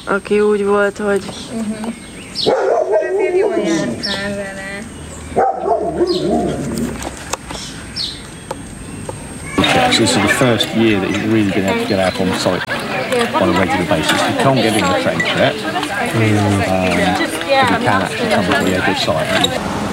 aki úgy volt, hogy... Azért jól jártál vele. This is the first year that he's really been able to get out on site on a regular basis. He can't get in the trench yet, but he can actually come to the edge of site.